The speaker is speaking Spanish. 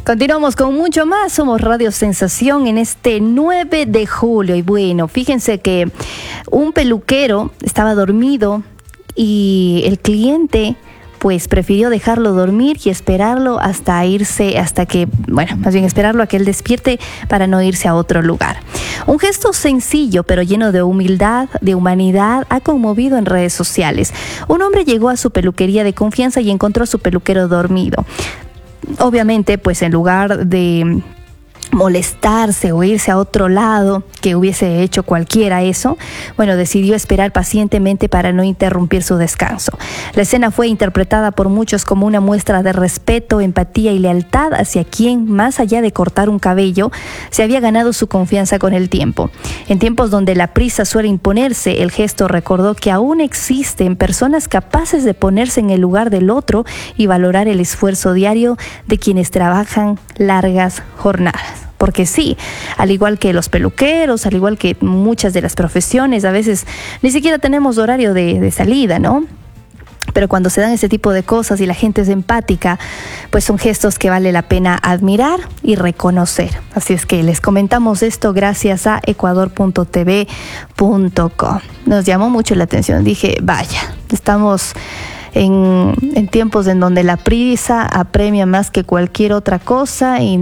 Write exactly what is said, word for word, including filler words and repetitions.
Continuamos con mucho más. Somos Radio Sensación en este nueve de julio. Y bueno, fíjense que un peluquero estaba dormido y el cliente pues prefirió dejarlo dormir y esperarlo hasta irse, hasta que, bueno, más bien esperarlo a que él despierte para no irse a otro lugar. Un gesto sencillo pero lleno de humildad, de humanidad, ha conmovido en redes sociales. Un hombre llegó a su peluquería de confianza y encontró a su peluquero dormido. Obviamente, pues en lugar de molestarse o irse a otro lado, que hubiese hecho cualquiera eso, bueno, decidió esperar pacientemente para no interrumpir su descanso. La escena fue interpretada por muchos como una muestra de respeto, empatía y lealtad hacia quien, más allá de cortar un cabello, se había ganado su confianza con el tiempo. En tiempos donde la prisa suele imponerse, el gesto recordó que aún existen personas capaces de ponerse en el lugar del otro y valorar el esfuerzo diario de quienes trabajan largas jornadas. Porque sí, al igual que los peluqueros, al igual que muchas de las profesiones, a veces ni siquiera tenemos horario de, de salida, ¿no? Pero cuando se dan ese tipo de cosas y la gente es empática, pues son gestos que vale la pena admirar y reconocer. Así es que les comentamos esto gracias a ecuador punto t v punto com. Nos llamó mucho la atención. Dije, vaya, estamos en, en tiempos en donde la prisa apremia más que cualquier otra cosa y